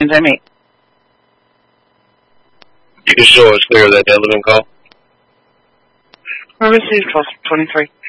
me. You can show us clear that living call. I received 23.